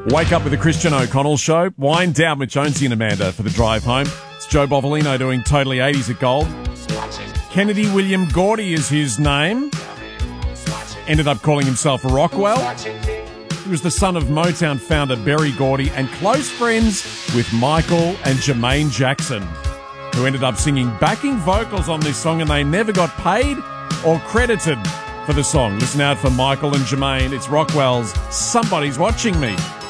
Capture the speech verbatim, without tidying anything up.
Wake up with the Christian O'Connell Show. Wind down with Jonesy and Amanda for the drive home. It's Joe Bovolino doing Totally eighties at Gold. Kennedy William Gordy is his name. Ended up calling himself Rockwell. He was the son of Motown founder Berry Gordy and close friends with Michael and Jermaine Jackson, who ended up singing backing vocals on this song, and they never got paid or credited for the song. Listen out for Michael and Jermaine. It's Rockwell's Somebody's Watching Me.